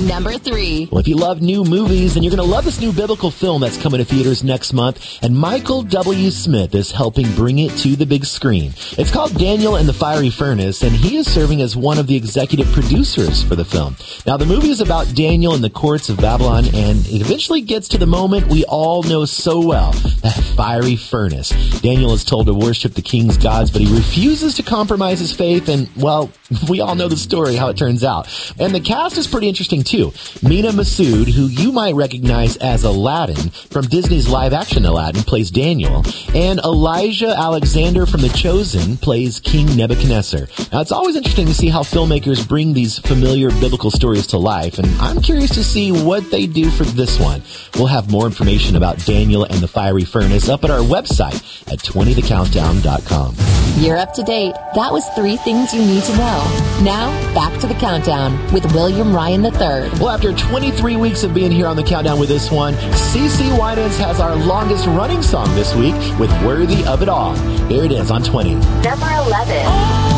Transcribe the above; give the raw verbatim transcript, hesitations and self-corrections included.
Number three. Well, if you love new movies, then you're going to love this new biblical film that's coming to theaters next month, and Michael W. Smith is helping bring it to the big screen. It's called Daniel and the Fiery Furnace, and he is serving as one of the executive producers for the film. Now, the movie is about Daniel in the courts of Babylon, and it eventually gets to the moment we all know so well, that fiery furnace. Daniel is told to worship the king's gods, but he refuses to compromise his faith, and, well, we all know the story, how it turns out. And the cast is pretty interesting, too. Mena Massoud, who you might recognize as Aladdin from Disney's live-action Aladdin, plays Daniel, and Elijah Alexander from The Chosen plays King Nebuchadnezzar. Now, it's always interesting to see how filmmakers bring these familiar biblical stories to life, and I'm curious to see what they do for this one. We'll have more information about Daniel and the Fiery Furnace up at our website at twenty the countdown dot com. You're up to date. That was three things you need to know. Now, back to the countdown with William Ryan the third. Well, after twenty-three weeks of being here on the countdown with this one, CeCe Winans has our longest running song this week with Worthy of It All. Here it is on twenty. Number eleven.